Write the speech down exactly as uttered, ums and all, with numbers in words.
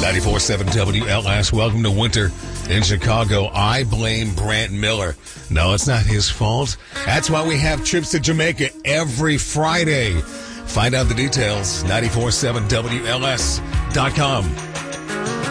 ninety-four point seven W L S. Welcome to winter in Chicago. I blame Brant Miller. No, it's not his fault. That's why we have trips to Jamaica every Friday. Find out the details, ninety-four point seven W L S dot com.